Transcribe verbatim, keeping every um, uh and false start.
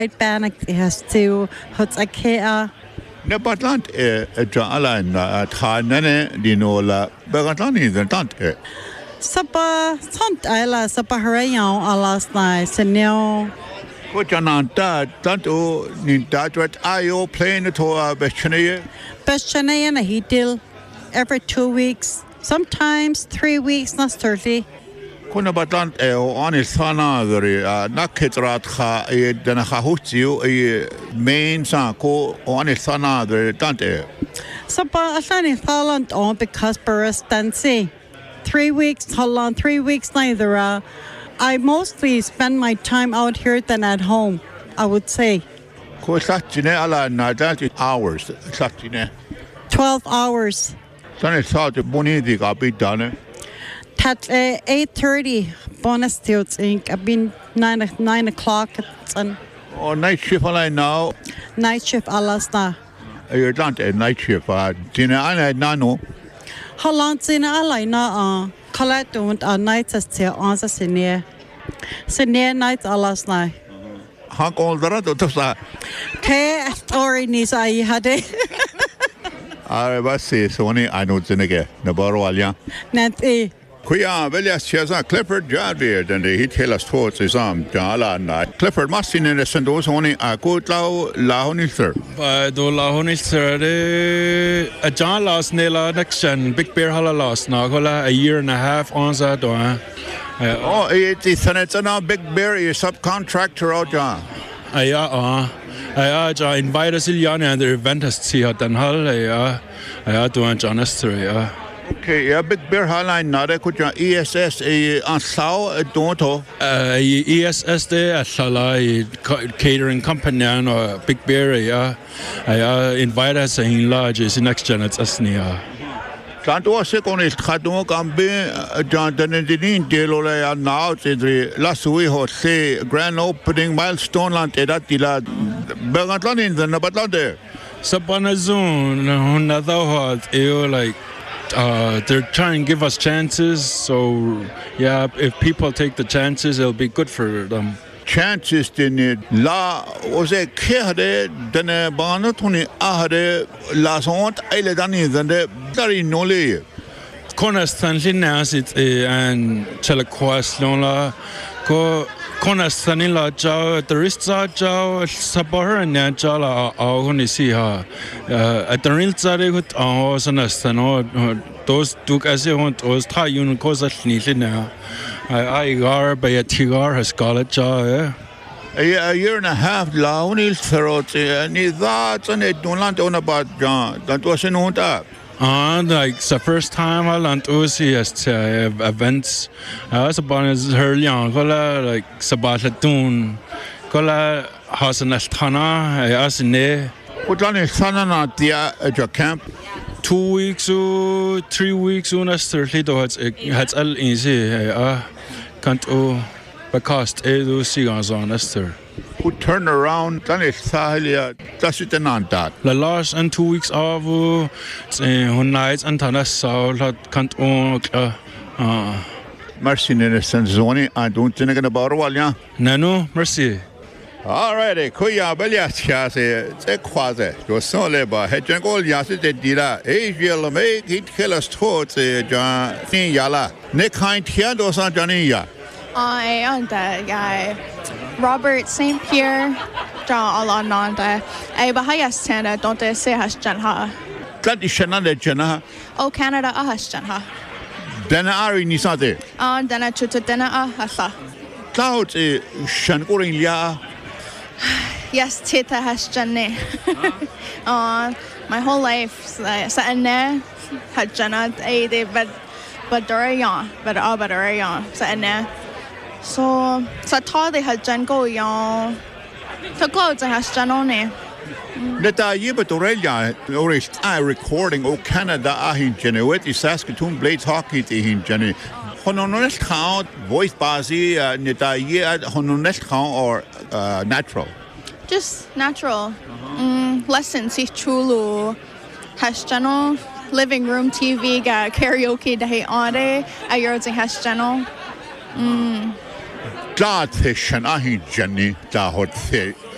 Bannock has to hot a care. Ne Batland e John na Tanene Dinola Begatlan is the Tante. Sapa Sant Ila Sapa Harayon a last night, Senil. Kojananta Tanto Nintatuat Ayo playing the tour Bechene. Bechene and a heatil every two weeks, sometimes three weeks, not thirty. Kuna Batland e on his sana the Naketrat ha e Danahahutiu e main sanko on his sana the Tante. Sapa Ashani Thalant on because Burris Dancy. Three weeks, how long? Three weeks neither. Uh, I mostly spend my time out here than at home, I would say. Hours. Twelve hours. At uh, eight thirty, bonus tilts ink. I've been nine nine o'clock. Oh, night shift now. Night shift alasna. You're not a night shift. Dinner I know. How long dinner I na uh collect don't a night as till on the senior. Senior night alasna. How old the other to say? K story needs I had it. I was say Sony I know Zinege, Nabaroalia. Not a Kuya Velias Chesa Clifford Jardier and he tell us towards his arm Jala night. Clifford must in the Sandos only a good lao lahonilser. But do lahonilser a John last Nela next Big Bear Hala last Nagola a year and a half on that door. Oh, it's Senate now Big Bear is subcontractor out John. I uh I uh invite us Iliana and the event has see her than Hull. I I do John Esther. Okay, yeah, Big Bear Highline nada kuja E S S e an sao donto. Uh, E S S de a sala catering company or Big Bear yeah. I invite us in large is next gen it's asnia. Tanto se con il khadon kambe John Denendin delola now the last week hot say grand opening milestone land edatila Begatlan in the Nabatlande. Sabanazun another hot you like Uh, they're trying to give us chances, so yeah, if people take the chances, it'll be good for them. Chances din la was a kehde den banatuni ahde la sont ele dani dende dari nole. Konstantin nasit and chelakwaslonla ko Konstantin la jaw the rista jaw sabahar and jala agonisi ha at the real zare gut ahosnastano those took as you want was tie un cosa snilina I gar by a tigar has got jaw a year and a half la unil throat ni that and it don't land on about John that was in on that. Uh, like the first time I learned Uzi as uh, events, I was born as her young, kola like sabalatun, kola has an astana, I was in there. What on is Sanana dia at your camp? Two weeks or three weeks on a thirty dollars, it's all easy. I can't oh, because it was cigars on Esther. Who turn around, then it's Sahalia, that's it and that. The last and two weeks of uh, nights and Tanasa, that can't own. Mercy in the Sanzoni, I don't think about Walia. Nano, mercy. All right, Kuya Belias Chase, a quasi, your son labor, had Jango Yassi Dila, Asia make it kill us towards John Yala. Nick Hind Tiado San Jania. I am the guy. Robert Saint Pierre, John Alananda, a Bahayas Tana, don't they say Hasjanha? That is Shanada Jana. Oh, Canada, a Hasjanha. Then Ari Nisade. Ah, then I choose a dinner, a Hasa. Cloud is Shangorin Ya. Yes, Tita Hasjane. Uh, my whole life, sitting there, Hasjana, a day, but but Dorian, but all but Dorian, sitting there. So, so thought they had done go young. So clothes has done on it. Neta yiba Dorelia, or is I recording O Canada ahin genuet is Saskatoon Blades hockey to hin Jenny. Hononest count, voice bazi, neta ye hononest count or natural. Just natural. Mm, lessons is chulu. Has channel living room T V got karaoke day on day. I using has channel. Mm. Glad fish and ahin Jenny, da hot fish.